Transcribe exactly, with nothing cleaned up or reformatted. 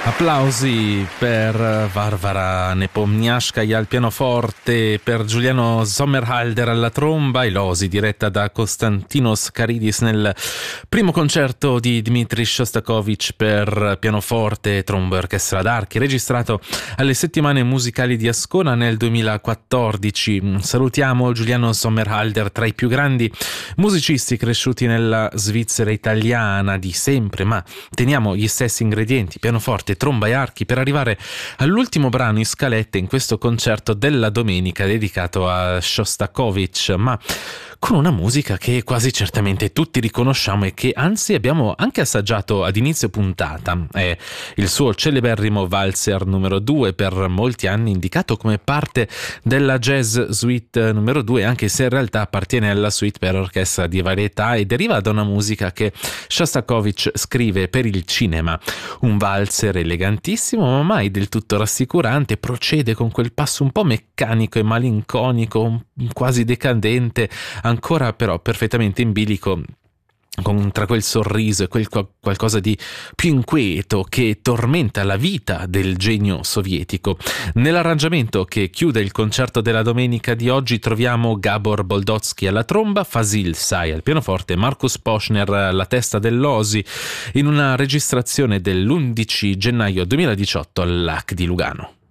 Applausi per Varvara Nepomniaškaja al pianoforte, per Giuliano Sommerhalder alla tromba e l'Osi diretta da Konstantinos Karidis nel primo concerto di Dmitri Shostakovich per pianoforte, tromba e orchestra d'archi, registrato alle Settimane Musicali di Ascona nel duemilaquattordici. Salutiamo Giuliano Sommerhalder, tra i più grandi musicisti cresciuti nella Svizzera italiana di sempre, ma teniamo gli stessi ingredienti: pianoforte, tromba e archi, per arrivare all'ultimo brano in scaletta in questo concerto della domenica dedicato a Shostakovich, ma con una musica che quasi certamente tutti riconosciamo e che anzi abbiamo anche assaggiato ad inizio puntata. È il suo celeberrimo valzer numero due, per molti anni indicato come parte della Jazz Suite numero due, anche se in realtà appartiene alla suite per orchestra di varietà e deriva da una musica che Shostakovich scrive per il cinema. Un valzer elegantissimo ma mai del tutto rassicurante, procede con quel passo un po' meccanico e malinconico, quasi decadente, ancora però perfettamente in bilico con tra quel sorriso e quel qualcosa di più inquieto che tormenta la vita del genio sovietico. Nell'arrangiamento che chiude il concerto della domenica di oggi troviamo Gabor Boldotsky alla tromba, Fasil Say al pianoforte, Markus Poschner alla testa dell'Osi, in una registrazione dell'undici gennaio duemiladiciotto all'A C di Lugano.